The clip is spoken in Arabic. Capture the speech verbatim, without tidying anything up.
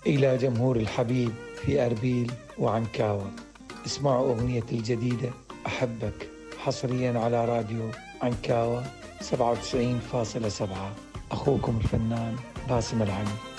إلى جمهور الحبيب في أربيل وعنكاوة، اسمعوا أغنيتي الجديدة أحبك حصريا على راديو عنكاوة سبعة وتسعين فاصلة سبعة. أخوكم الفنان باسم العلي.